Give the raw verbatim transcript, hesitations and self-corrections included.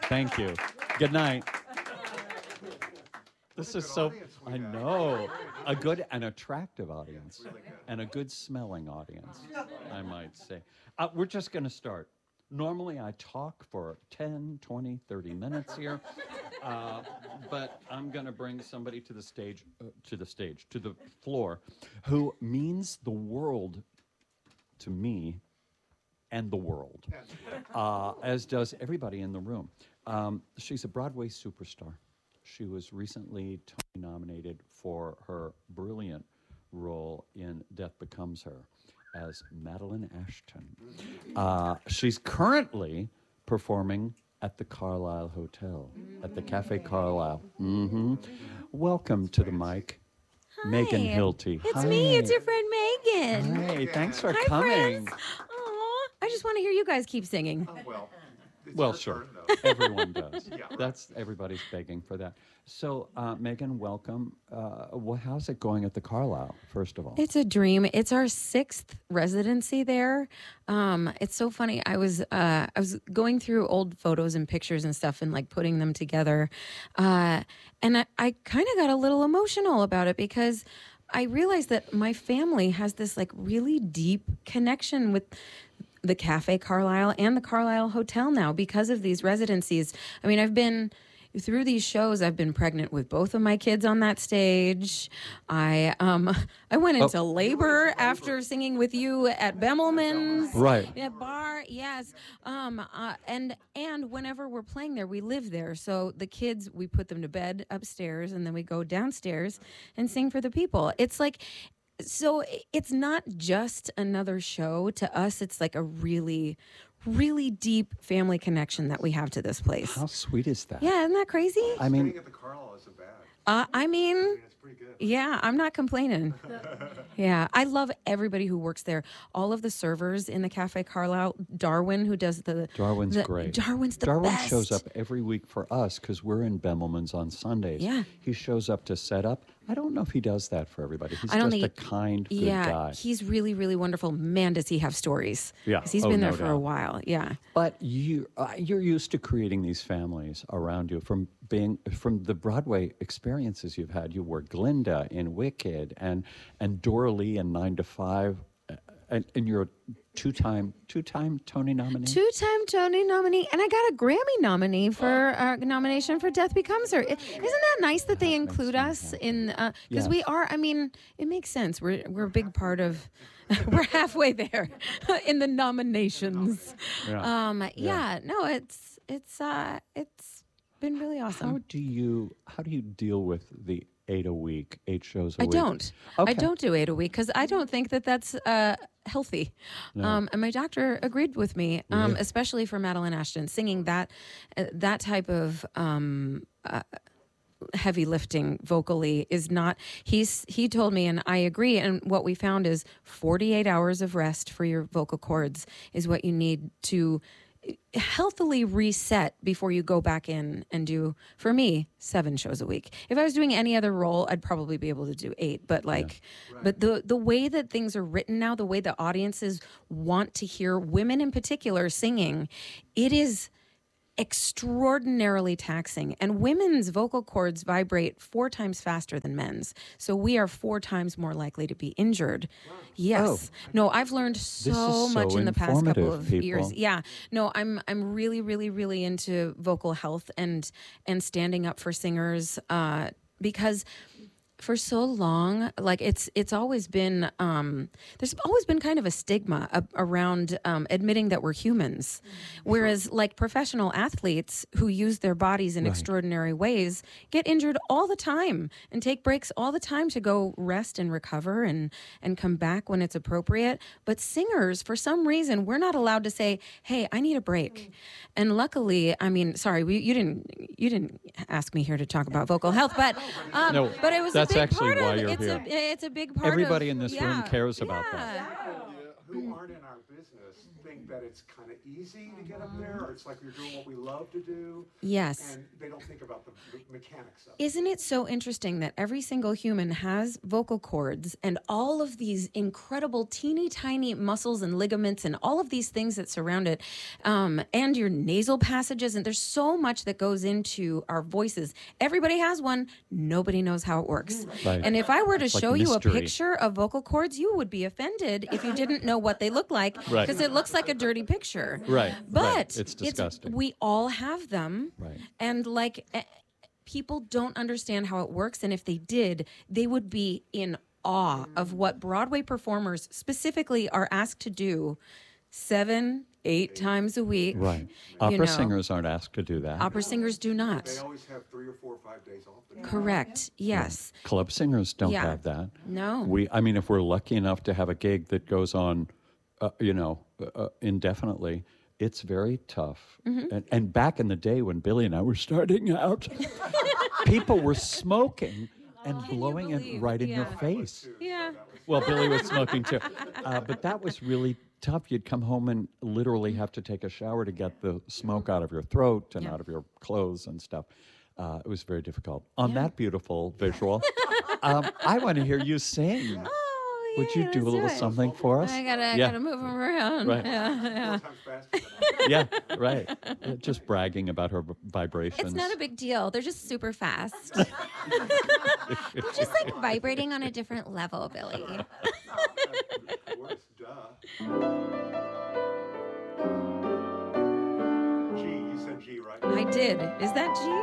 Thank you. Good night. This is so, I know, a good and attractive audience, and a good smelling audience, I might say. Uh, we're just going to start. Normally I talk for ten, twenty, thirty minutes here, uh, but I'm going to bring somebody to the stage, uh, to the stage, to the floor, who means the world to me and the world, uh, as does everybody in the room. Um, she's a Broadway superstar. She was recently Tony nominated for her brilliant role in Death Becomes Her as Madeline Ashton. Uh, she's currently performing at the Carlisle Hotel, at the Cafe Carlisle. Mm-hmm. Welcome to the mic, Hi. Megan Hilty. It's Hi. me. It's your friend Megan. Hey, thanks for Hi, coming. friends. Aw, I just want to hear you guys keep singing. Oh, well, it's Well, your sure. turn, though. Everyone does. Yeah. That's everybody's begging for that. So, uh, Megan, welcome. Uh, wh- how's it going at the Carlisle? First of all, It's a dream. It's our sixth residency there. Um, it's so funny. I was uh, I was going through old photos and pictures and stuff and like putting them together, uh, and I, I kind of got a little emotional about it because I realized that my family has this like really deep connection with the Cafe Carlisle and the Carlisle Hotel now because of these residencies. I mean, I've been through these shows. I've been pregnant with both of my kids on that stage. I um I went into Oh. labor after singing with you at Bemelman's. Right. At bar, yes. Um uh, and and whenever we're playing there, we live there. So the kids, we put them to bed upstairs, and then we go downstairs and sing for the people. It's like. So it's not just another show. To us, it's like a really, really deep family connection that we have to this place. how sweet is that? Yeah, isn't that crazy? I mean, Staying at the Carlisle isn't bad. Uh, I mean, I mean, it's pretty good. yeah, I'm not complaining. Yeah, I love everybody who works there. All of the servers in the Cafe Carlisle. Darwin, who does the Darwin's the- great. Darwin's the Darwin best. shows up every week for us because we're in Bemelman's on Sundays. Yeah. He shows up to set up. I don't know if he does that for everybody. He's I don't just a think- kind, good Yeah, guy. he's really, really wonderful. Man, does he have stories? Yeah. 'Cause he's Oh, been there no for a doubt. while. Yeah. But you, uh, you're used to creating these families around you from being from the Broadway experiences you've had. You were Glinda in Wicked and and Dora Lee in Nine to Five, uh, and, and you're a two-time two-time Tony nominee. Two-time Tony nominee, and I got a Grammy nominee for uh, nomination for Death Becomes Her. I- Isn't that nice that they makes include me us happy. in? Because we Yes. are. I mean, it makes sense. We're we're a big part of. We're halfway there in the nominations. Yeah. Um, yeah. No, it's it's uh, it's been really awesome. How do you how do you deal with the eight a week, eight shows a I week? don't. I Okay. don't do eight a week because I don't think that that's uh, healthy. Um, and my doctor agreed with me, um, especially for Madeline Ashton, singing that uh, that type of um, uh, heavy lifting vocally is not. He's he told me, and I agree. And what we found is forty-eight hours of rest for your vocal cords is what you need to healthily reset before you go back in and do, for me, seven shows a week. If I was doing any other role, I'd probably be able to do eight. But like, but the the way that things are written now, the way the audiences want to hear women in particular singing, it is extraordinarily taxing, and women's vocal cords vibrate four times faster than men's, so we are four times more likely to be injured. Yes. No, I've learned so is much so in the past couple informative, of people. years. Yeah. No, I'm I'm really really really into vocal health and and standing up for singers uh because for so long, like it's it's always been um, there's always been kind of a stigma a- around um, admitting that we're humans, whereas like professional athletes who use their bodies in extraordinary ways get injured all the time and take breaks all the time to go rest and recover and and come back when it's appropriate. But singers, for some reason, we're not allowed to say, "Hey, I need a break." And luckily, I mean, sorry, we, you didn't you didn't ask me here to talk about vocal health, but um, No, but it was that's a big actually part why of, you're it's here. A, it's a big part Everybody of, in this yeah, room cares about yeah. that. Who aren't in our business think that it's kind of easy to get up there, or it's like you're doing what we love to do. Yes. And they don't think about the me- mechanics of it. Isn't it so interesting that every single human has vocal cords and all of these incredible teeny tiny muscles and ligaments and all of these things that surround it, um, and your nasal passages, and there's so much that goes into our voices. Everybody has one. Nobody knows how it works. Right. And if I were to It's like show you a mystery. picture of vocal cords, you would be offended if you didn't know what they look like, because Right. it looks like a dirty picture. Right, But right. It's disgusting. we all have them. Right. And like eh, people don't understand how it works, and if they did, they would be in awe of what Broadway performers specifically are asked to do seven, eight times a week. Right. You Opera know, singers aren't asked to do that. Opera singers do not. They always have three or four or five days off. Correct. Yes. Club singers don't Yeah. have that. No. We, I mean, if we're lucky enough to have a gig that goes on, uh, you know, uh, indefinitely, it's very tough. Mm-hmm. And, and back in the day when Billy and I were starting out, people were smoking and Can you blowing it believe? right in your Yeah. face. Yeah. Well, Billy was smoking too. Uh, but that was really tough. You'd come home and literally have to take a shower to get the smoke out of your throat and Yeah. out of your clothes and stuff. Uh, it was very difficult. On Yeah. that beautiful visual, um, I want to hear you sing. Oh, Would you yeah, do a let's little it. something for us? I gotta, I Yeah. gotta move them around. Right. Yeah, yeah. Four times faster than I Yeah, right. Uh, Just bragging about her v- vibrations. It's not a big deal. They're just super fast. They're just like vibrating on a different level, Billy. Of course, duh. G, you said G, right? I did. Is that G?